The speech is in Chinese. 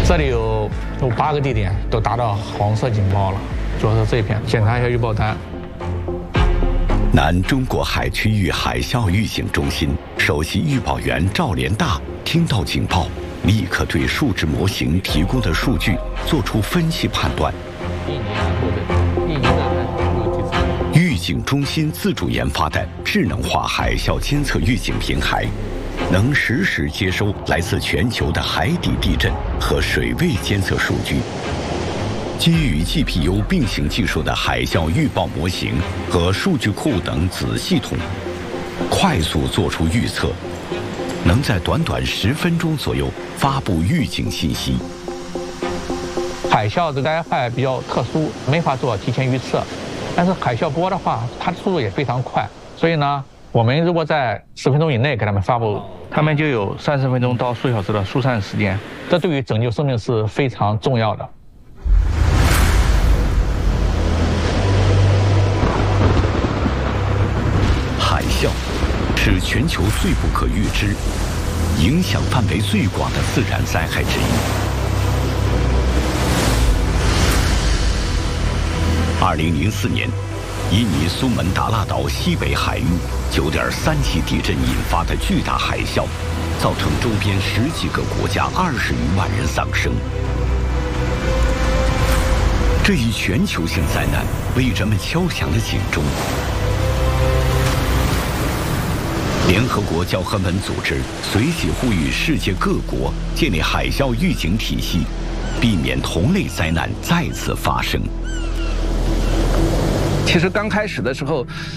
这里有8个地点都达到黄色警报了，主要是这一片。检查一下预报单。 南中国海区域海啸预警中心首席预报员赵连大听到警报，立刻对数值模型提供的数据做出分析判断。预警中心自主研发的智能化海啸监测预警平台，能实时接收来自全球的海底地震和水位监测数据。基于 GPU 并行技术的海啸预报模型和数据库等子系统，快速做出预测，能在短短10分钟左右发布预警信息。 海啸的灾害比较特殊，没法做提前预测，但是海啸波的话，它的速度也非常快，所以呢，我们如果在10分钟以内给他们发布，他们就有30分钟到数小时的疏散时间，这对于拯救生命是非常重要的。 海啸是全球最不可预知、影响范围最广的自然灾害之一。2004年，印尼苏门答腊岛西北海域9.3级地震引发的巨大海啸，造成周边10几个国家20余万人丧生。这一全球性灾难为人们敲响了警钟。联合国教科文组织随即呼吁世界各国建立海啸预警体系，避免同类灾难再次发生。 其实刚开始的时候，